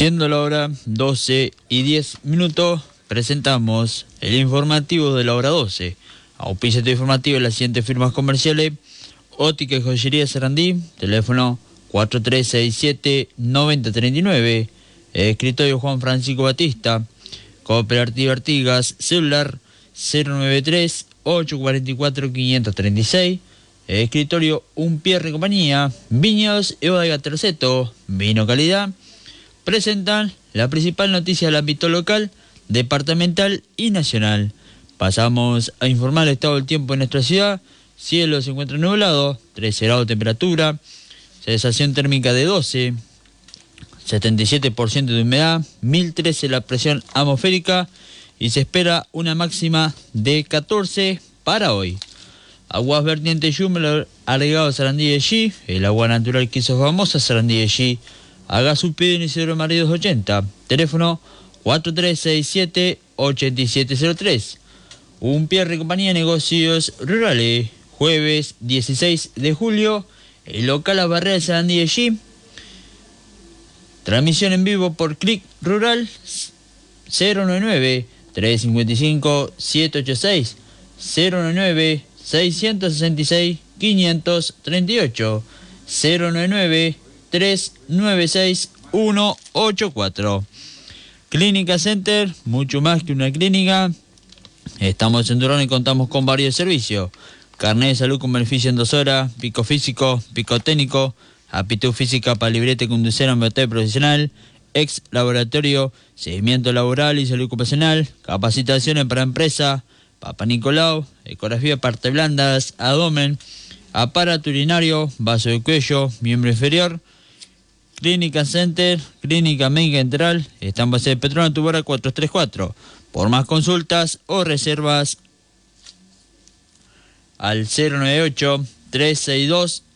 Siendo la hora 12:10, presentamos el informativo de la hora 12. Auspicia este informativo de las siguientes firmas comerciales: Óptica y Joyería Sarandí, teléfono 4367-9039, escritorio Juan Francisco Batista, Cooperativa Artigas, celular 093-844-536, escritorio Unpierre Compañía, Viñedos y Bodega Terceto, vino calidad. Presentan la principal noticia del ámbito local, departamental y nacional. Pasamos a informar el estado del tiempo en nuestra ciudad. Cielo se encuentra nublado, 13 grados de temperatura, sensación térmica de 12, 77% de humedad, 1013 la presión atmosférica y se espera una máxima de 14 para hoy. Aguas vertientes Yumel, agregado Sarandí de G, el agua natural que hizo famosa Sarandí de G. Haga su pedido en Isidro María 280, teléfono 4367-8703. Unpierre Compañía de Negocios Rurales, jueves 16 de julio, el local La Barrera de Sarandí de G. Transmisión en vivo por Click Rural 099-355-786, 099-666-538, 099-396-184. Clínica Center, mucho más que una clínica. Estamos en Durán y contamos con varios servicios: carnet de salud con beneficio en 2 horas, pico físico, pico técnico, aptitud física para librete conducir a un profesional, ex laboratorio, seguimiento laboral y salud ocupacional, capacitaciones para empresa, Papa Nicolau, ecografía de partes blandas, abdomen, aparato urinario, vaso de cuello, miembro inferior. Clínica Center, Clínica Médica Integral, estamos en Petrona Tubora 434. Por más consultas o reservas al 098-362